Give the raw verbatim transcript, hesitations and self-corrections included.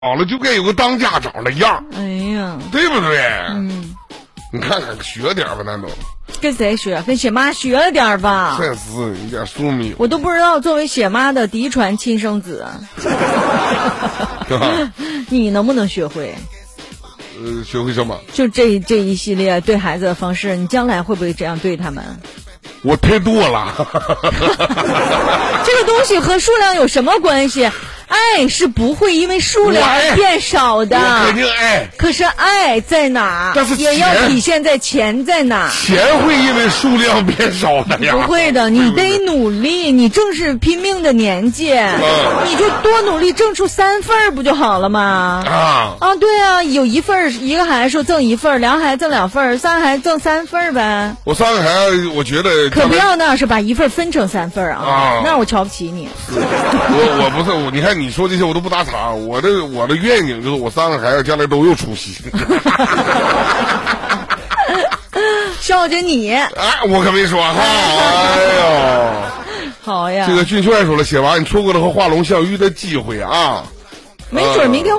好了就该有个当家长的样， 哎呀， 对不对？ 嗯， 你看看学点吧，那都跟谁学？跟雪妈学了点吧。 真是一点书没有。 我都不知道，作为雪妈的嫡传亲生子，你能不能学会？ 呃，学会什么？ 就这这一系列对孩子的方式，你将来会不会这样对他们？ 我太多了。 这个东西和数量有什么关系？爱是不会因为数量而变少的。 我肯定爱。 可是爱在哪？ 但是也要体现在钱在哪。 钱会因为数量变少的呀？ 不会的，你得努力，你正是拼命的年纪，嗯、你就多努力，挣出三份不就好了吗？ 啊啊，对啊，有一份一个孩子说挣一份，两个孩子挣两份，三个孩子挣三份呗。 我三个孩子，我觉得可不要那样，是把一份分成三份啊！啊那我瞧不起你。 我我不是我，你看你说这些我都不打岔。我的我的愿景就是我三个孩子将来都有出息。 笑着你， 哎，我可没说哈。哎呦， 好呀。 这个俊帅说了，写完你错过了和华龙相遇的机会啊， 没准明天。